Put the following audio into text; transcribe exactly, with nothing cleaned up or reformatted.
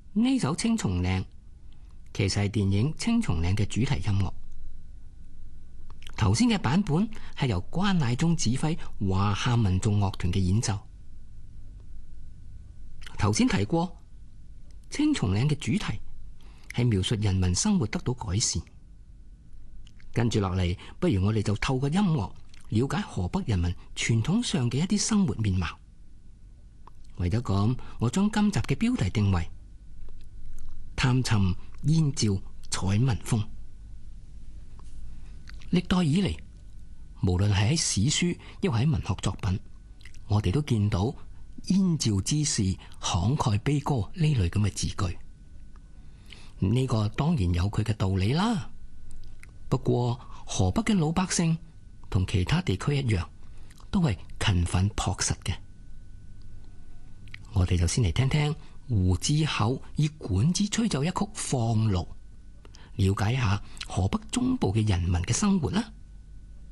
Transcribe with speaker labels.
Speaker 1: 呢首《青松嶺》其實係電影《青松嶺》嘅主題音樂。頭先嘅版本係由關乃忠指揮華夏民族樂團嘅演奏。頭先提過，青松嶺嘅主題係描述人民生活得到改善。跟住落嚟，不如我哋就透過音樂了解河北人民傳統上嘅一啲生活面貌。為咗咁，我將今集嘅標題定為探尋燕趙采民風。歷代以嚟，無論係喺史書亦或喺文學作品，我哋都見到燕趙之士慷慨悲歌呢類咁嘅字句。呢個當然有佢嘅道理啦。不過河北嘅老百姓同其他地區一樣，都係勤奮樸實嘅。我哋就先嚟聽聽胡志厚以管子吹奏一曲《放鹿》，了解一下河北中部嘅人民嘅生活啦。